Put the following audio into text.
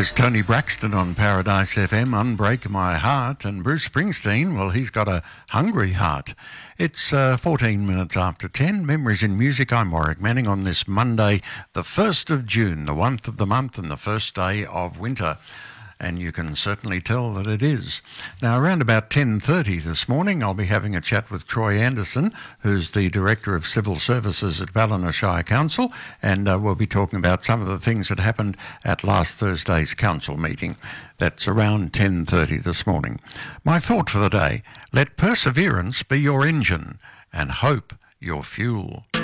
There's Tony Braxton on Paradise FM, Unbreak My Heart, and Bruce Springsteen, well, he's got a hungry heart. It's 14 minutes after 10. Memories in Music. I'm Warwick Manning on this Monday, the 1st of June, the 1st of the month and the first day of winter. And you can certainly tell that it is. Now, around about 10:30 this morning, I'll be having a chat with Troy Anderson, who's the Director of Civil Services at Ballina Shire Council, and we'll be talking about some of the things that happened at last Thursday's council meeting. That's around 10:30 this morning. My thought for the day: let perseverance be your engine and hope your fuel.